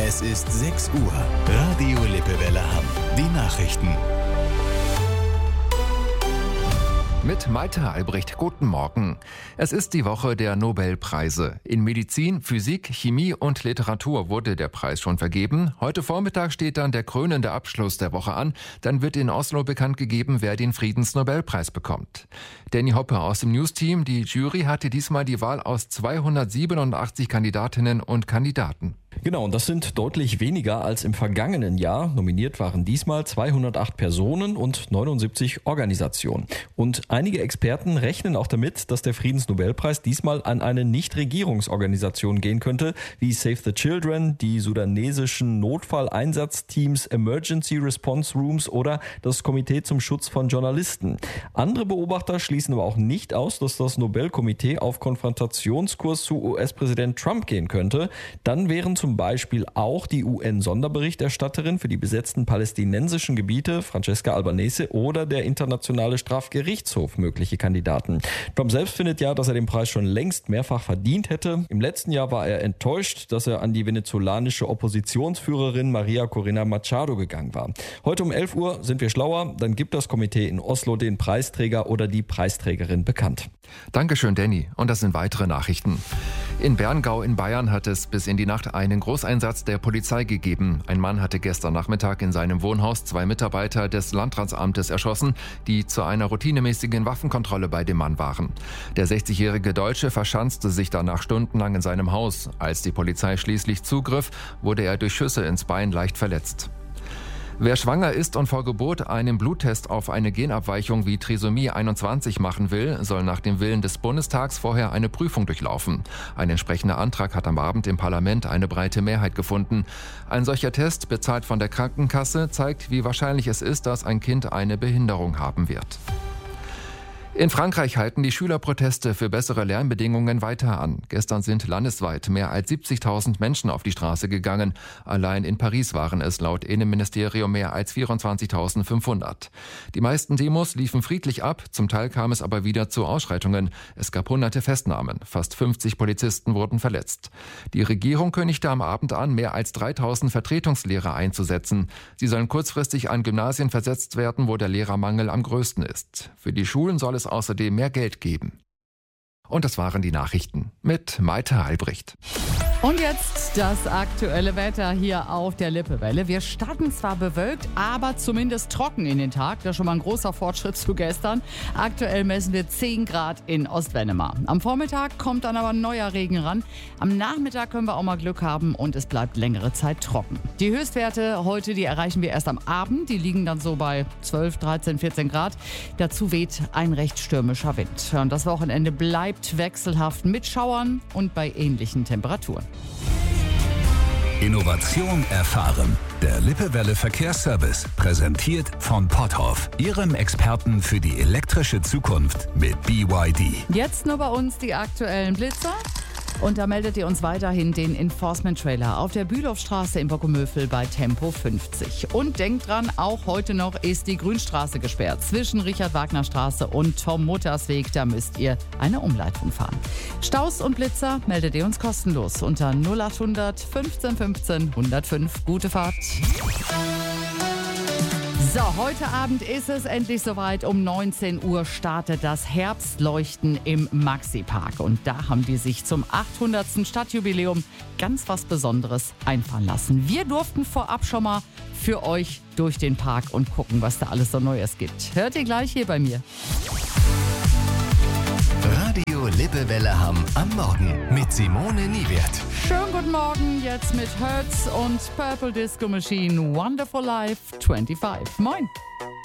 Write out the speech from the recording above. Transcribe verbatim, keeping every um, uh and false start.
Es ist sechs Uhr. Radio Lippewelle Hamm. Die Nachrichten. Mit Malte Albrecht, guten Morgen. Es ist die Woche der Nobelpreise. In Medizin, Physik, Chemie und Literatur wurde der Preis schon vergeben. Heute Vormittag steht dann der krönende Abschluss der Woche an. Dann wird in Oslo bekannt gegeben, wer den Friedensnobelpreis bekommt. Danny Hoppe aus dem News-Team. Die Jury hatte diesmal die Wahl aus zweihundertsiebenundachtzig Kandidatinnen und Kandidaten. Genau, und das sind deutlich weniger als im vergangenen Jahr. Nominiert waren diesmal zweihundertacht Personen und neunundsiebzig Organisationen. Und einige Experten rechnen auch damit, dass der Friedensnobelpreis diesmal an eine Nichtregierungsorganisation gehen könnte, wie Save the Children, die sudanesischen Notfalleinsatzteams, Emergency Response Rooms oder das Komitee zum Schutz von Journalisten. Andere Beobachter schließen aber auch nicht aus, dass das Nobelkomitee auf Konfrontationskurs zu U S-Präsident Trump gehen könnte. Dann wären zum Beispiel auch die U N-Sonderberichterstatterin für die besetzten palästinensischen Gebiete, Francesca Albanese, oder der Internationale Strafgerichtshof mögliche Kandidaten. Trump selbst findet ja, dass er den Preis schon längst mehrfach verdient hätte. Im letzten Jahr war er enttäuscht, dass er an die venezolanische Oppositionsführerin Maria Corina Machado gegangen war. Heute um elf Uhr sind wir schlauer, dann gibt das Komitee in Oslo den Preisträger oder die Preisträgerin bekannt. Dankeschön, Danny. Und das sind weitere Nachrichten. In Berngau in Bayern hat es bis in die Nacht einen Großeinsatz der Polizei gegeben. Ein Mann hatte gestern Nachmittag in seinem Wohnhaus zwei Mitarbeiter des Landratsamtes erschossen, die zu einer routinemäßigen Waffenkontrolle bei dem Mann waren. Der sechzigjährige Deutsche verschanzte sich danach stundenlang in seinem Haus. Als die Polizei schließlich zugriff, wurde er durch Schüsse ins Bein leicht verletzt. Wer schwanger ist und vor Geburt einen Bluttest auf eine Genabweichung wie Trisomie einundzwanzig machen will, soll nach dem Willen des Bundestags vorher eine Prüfung durchlaufen. Ein entsprechender Antrag hat am Abend im Parlament eine breite Mehrheit gefunden. Ein solcher Test, bezahlt von der Krankenkasse, zeigt, wie wahrscheinlich es ist, dass ein Kind eine Behinderung haben wird. In Frankreich halten die Schülerproteste für bessere Lernbedingungen weiter an. Gestern sind landesweit mehr als siebzigtausend Menschen auf die Straße gegangen. Allein in Paris waren es laut Innenministerium mehr als vierundzwanzigtausendfünfhundert. Die meisten Demos liefen friedlich ab, zum Teil kam es aber wieder zu Ausschreitungen. Es gab hunderte Festnahmen, fast fünfzig Polizisten wurden verletzt. Die Regierung kündigte am Abend an, mehr als dreitausend Vertretungslehrer einzusetzen. Sie sollen kurzfristig an Gymnasien versetzt werden, wo der Lehrermangel am größten ist. Für die Schulen soll es außerdem mehr Geld geben. Und das waren die Nachrichten mit Malte Albrecht. Und jetzt das aktuelle Wetter hier auf der Lippewelle. Wir starten zwar bewölkt, aber zumindest trocken in den Tag. Das ist schon mal ein großer Fortschritt zu gestern. Aktuell messen wir zehn Grad in Ostwennema. Am Vormittag kommt dann aber neuer Regen ran. Am Nachmittag können wir auch mal Glück haben und es bleibt längere Zeit trocken. Die Höchstwerte heute, die erreichen wir erst am Abend. Die liegen dann so bei zwölf, dreizehn, vierzehn Grad. Dazu weht ein recht stürmischer Wind. Und das Wochenende bleibt wechselhaft mit Schauern und bei ähnlichen Temperaturen. Innovation erfahren. Der Lippewelle Verkehrsservice, präsentiert von Potthoff, Ihrem Experten für die elektrische Zukunft mit B Y D. Jetzt nur bei uns die aktuellen Blitzer. Und da meldet ihr uns weiterhin den Enforcement-Trailer auf der Bülowstraße in Bockumövel bei Tempo fünfzig. Und denkt dran, auch heute noch ist die Grünstraße gesperrt zwischen Richard-Wagner-Straße und Tom-Mutters-Weg. Da müsst ihr eine Umleitung fahren. Staus und Blitzer meldet ihr uns kostenlos unter null achthundert fünfzehn fünfzehn hundertfünf. Gute Fahrt. So, heute Abend ist es endlich soweit. Um neunzehn Uhr startet das Herbstleuchten im Maxi-Park. Und da haben die sich zum achthundertsten Stadtjubiläum ganz was Besonderes einfallen lassen. Wir durften vorab schon mal für euch durch den Park und gucken, was da alles so Neues gibt. Hört ihr gleich hier bei mir. Radio Lippewelle Hamm am Morgen mit Simone Niewert. Schönen guten Morgen, jetzt mit Hertz und Purple Disco Machine Wonderful Life fünfundzwanzig. Moin.